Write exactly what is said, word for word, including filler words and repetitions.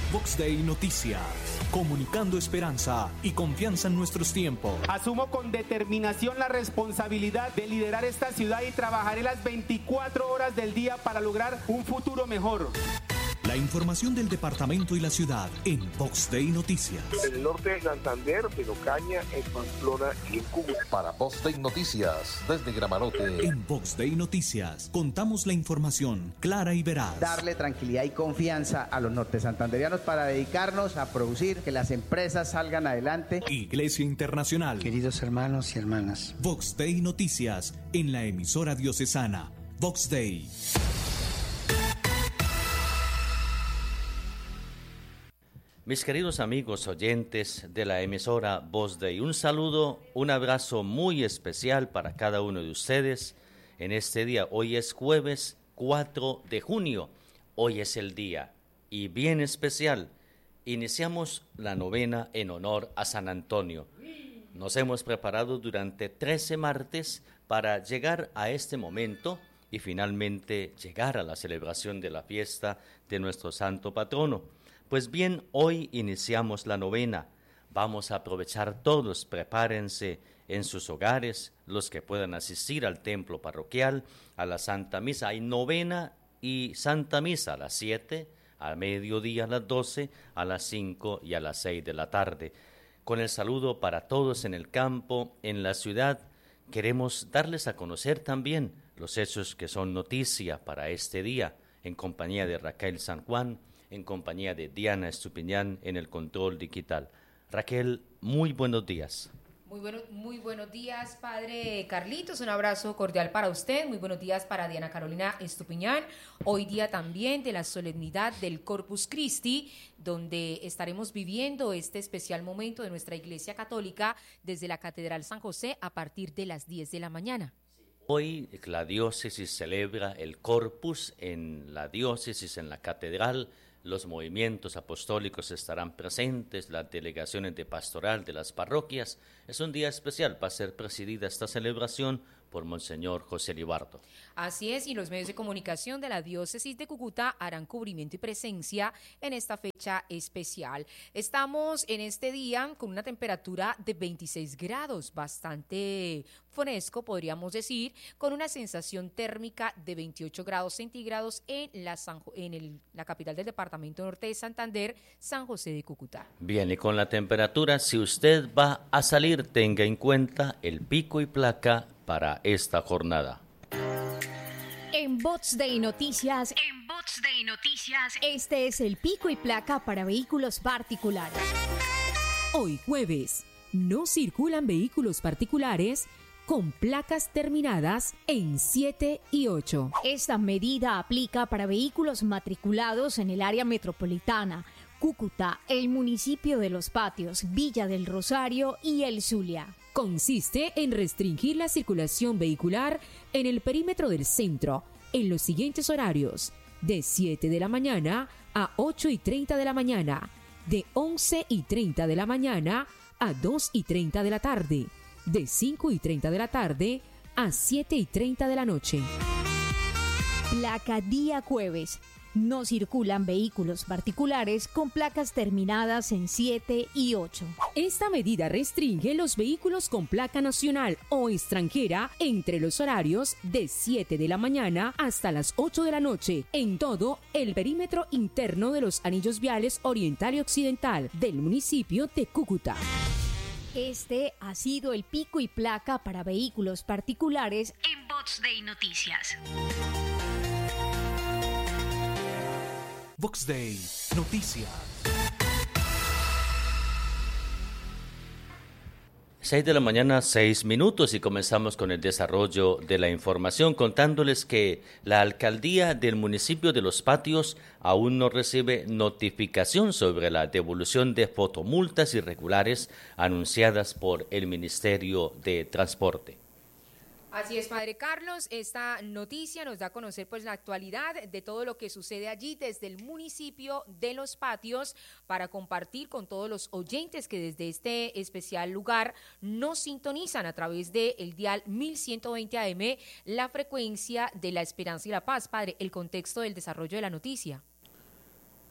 Vox Day Noticias, comunicando esperanza y confianza en nuestros tiempos. Asumo con determinación la responsabilidad de liderar esta ciudad y trabajaré las veinticuatro horas del día para lograr un futuro mejor. La información del departamento y la ciudad en Vox Day Noticias. En el norte de Santander, en Ocaña, en Pamplona y en Cúcuta. Para Vox Day Noticias, desde Gramarote. En Vox Day Noticias, contamos la información clara y veraz. Darle tranquilidad y confianza a los norte santanderianos para dedicarnos a producir, que las empresas salgan adelante. Iglesia Internacional. Queridos hermanos y hermanas. Vox Day Noticias, en la emisora diocesana. Vox Day. Mis queridos amigos oyentes de la emisora Vox Day, un saludo, un abrazo muy especial para cada uno de ustedes en este día. Hoy es jueves cuatro de junio, hoy es el día y bien especial. Iniciamos la novena en honor a San Antonio. Nos hemos preparado durante trece martes para llegar a este momento y finalmente llegar a la celebración de la fiesta de nuestro santo patrono. Pues bien, hoy iniciamos la novena. Vamos a aprovechar todos, prepárense en sus hogares, los que puedan asistir al templo parroquial, a la Santa Misa. Hay novena y Santa Misa a las siete, al mediodía a las doce, a las cinco y a las seis de la tarde. Con el saludo para todos en el campo, en la ciudad, queremos darles a conocer también los hechos que son noticia para este día, en compañía de Raquel San Juan, en compañía de Diana Estupiñán en el control digital. Raquel, muy buenos días. Muy, bueno, muy buenos días, padre Carlitos, un abrazo cordial para usted, muy buenos días para Diana Carolina Estupiñán, hoy día también de la solemnidad del Corpus Christi, donde estaremos viviendo este especial momento de nuestra Iglesia Católica desde la Catedral San José a partir de las diez de la mañana. Hoy la diócesis celebra el Corpus en la diócesis, en la catedral. Los movimientos apostólicos estarán presentes, las delegaciones de pastoral de las parroquias. Es un día especial, va a ser presidida esta celebración por Monseñor José Libardo. Así es, y los medios de comunicación de la diócesis de Cúcuta harán cubrimiento y presencia en esta fecha especial. Estamos en este día con una temperatura de veintiséis grados, bastante fresco, podríamos decir, con una sensación térmica de veintiocho grados centígrados en la, San, en el, la capital del departamento norte de Santander, San José de Cúcuta. Bien, y con la temperatura, si usted va a salir, tenga en cuenta el pico y placa para esta jornada. En Vox Day Noticias, en Vox Day Noticias, este es el pico y placa para vehículos particulares. Hoy jueves, no circulan vehículos particulares con placas terminadas en siete y ocho. Esta medida aplica para vehículos matriculados en el área metropolitana, Cúcuta, el municipio de Los Patios, Villa del Rosario y El Zulia. Consiste en restringir la circulación vehicular en el perímetro del centro en los siguientes horarios: de siete de la mañana a ocho y treinta de la mañana, de once y treinta de la mañana a dos y treinta de la tarde, de cinco y treinta de la tarde a siete y treinta de la noche. Placa día jueves. No circulan vehículos particulares con placas terminadas en siete y ocho. Esta medida restringe los vehículos con placa nacional o extranjera entre los horarios de siete de la mañana hasta las ocho de la noche en todo el perímetro interno de los anillos viales oriental y occidental del municipio de Cúcuta. Este ha sido el pico y placa para vehículos particulares en Vox Day Noticias. Vox Day Noticias. Seis de la mañana, seis minutos, y comenzamos con el desarrollo de la información, contándoles que la alcaldía del municipio de Los Patios aún no recibe notificación sobre la devolución de fotomultas irregulares anunciadas por el Ministerio de Transporte. Así es, padre Carlos, esta noticia nos da a conocer pues la actualidad de todo lo que sucede allí desde el municipio de Los Patios para compartir con todos los oyentes que desde este especial lugar nos sintonizan a través del dial mil ciento veinte A M, la frecuencia de la esperanza y la paz. Padre, el contexto del desarrollo de la noticia.